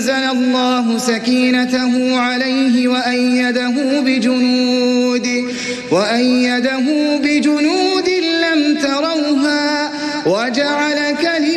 أنزل الله سكينته عليه وأيده بجنود لم تروها وجعل كلمة